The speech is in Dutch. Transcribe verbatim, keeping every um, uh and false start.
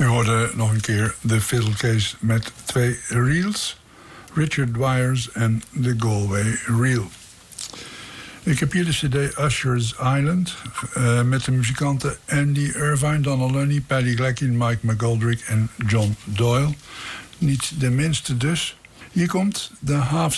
U hoorde nog een keer de Fiddle Case met twee reels. Richard Dwyers en de Galway Reel. Ik heb hier de cd Usher's Island. Uh, met de muzikanten Andy Irvine, Donald Lunny, Paddy Gleckin, Mike McGoldrick en John Doyle. Niet de minste dus. Hier komt de half